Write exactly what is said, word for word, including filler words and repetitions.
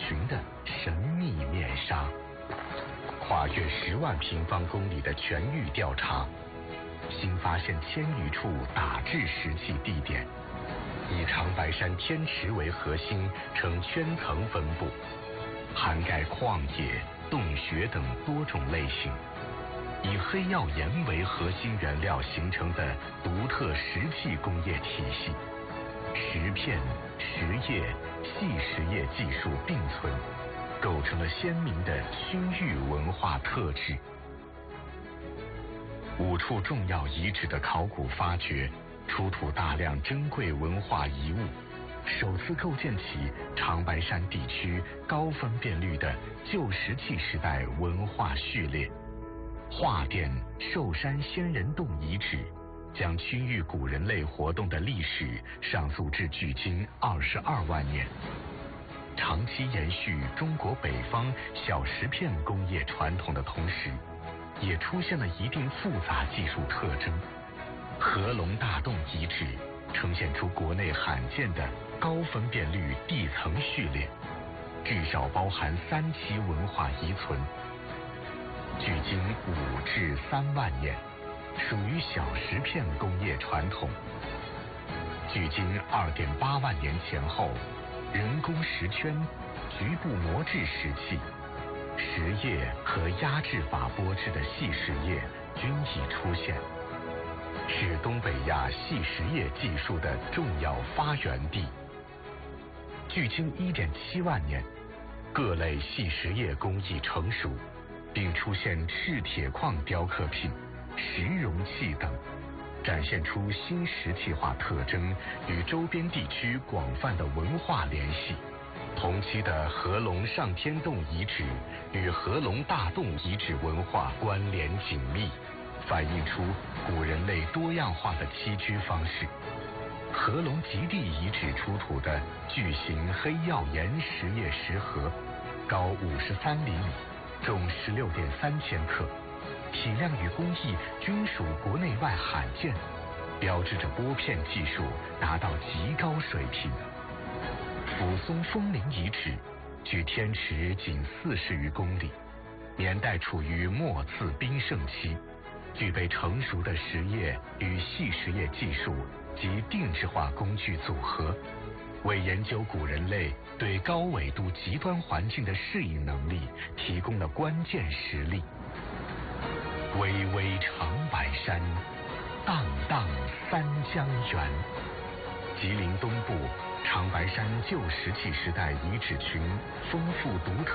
群的神秘面纱。跨越十万平方公里的全域调查，新发现千余处打制石器地点，以长白山天池为核心，呈圈层分布，涵盖矿野、洞穴等多种类型。以黑曜岩为核心原料形成的独特石器工业体系，石片、石叶、细石叶技术并存，构成了鲜明的区域文化特质。五处重要遗址的考古发掘，出土大量珍贵文化遗物，首次构建起长白山地区高分辨率的旧石器时代文化序列。华甸寿山仙人洞遗址将区域古人类活动的历史上溯至距今二十二万年，长期延续中国北方小石片工业传统的同时，也出现了一定复杂技术特征。合龙大洞遗址呈现出国内罕见的高分辨率地层序列，至少包含三期文化遗存，距今五至三万年，属于小石片工业传统。距今二点八万年前后，人工石圈、局部磨制石器、石叶和压制法剥制的细石叶均已出现，是东北亚细石叶技术的重要发源地。距今一点七万年，各类细石叶工艺成熟，并出现赤铁矿雕刻品、石容器等，展现出新石器化特征与周边地区广泛的文化联系。同期的合龙上天洞遗址与合龙大洞遗址文化关联紧密，反映出古人类多样化的栖居方式。合龙极地遗址出土的巨型黑曜岩石叶石盒，高五十三厘米，重十六点三千克，体量与工艺均属国内外罕见，标志着剥片技术达到极高水平。抚松枫林遗址距天池仅四十余公里，年代处于末次冰盛期，具备成熟的石叶与细石叶技术及定制化工具组合，为研究古人类对高纬度极端环境的适应能力提供了关键实例。巍巍长白山，荡荡三江源。吉林东部长白山旧石器时代遗址群丰富独特